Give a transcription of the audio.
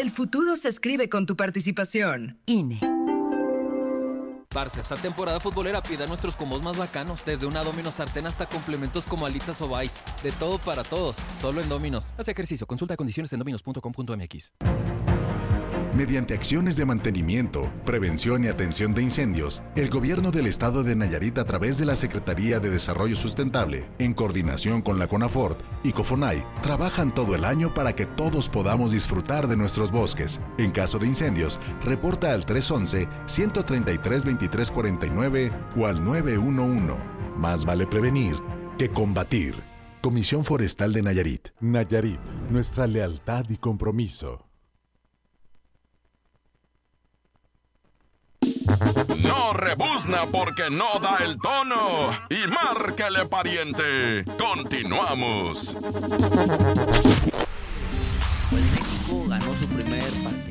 El futuro se escribe con tu participación. INE. Parce, esta temporada futbolera pide nuestros combos más bacanos. Desde una Domino's sartén hasta complementos como alitas o bites. De todo para todos. Solo en Domino's. Haz ejercicio. Consulta condiciones en dominos.com.mx. Mediante acciones de mantenimiento, prevención y atención de incendios, el Gobierno del Estado de Nayarit, a través de la Secretaría de Desarrollo Sustentable, en coordinación con la CONAFORT y COFONAI, trabajan todo el año para que todos podamos disfrutar de nuestros bosques. En caso de incendios, reporta al 311-133-2349 o al 911. Más vale prevenir que combatir. Comisión Forestal de Nayarit. Nayarit, nuestra lealtad y compromiso. No rebuzna porque no da el tono. Y márcale, pariente. Continuamos. México ganó su primer partido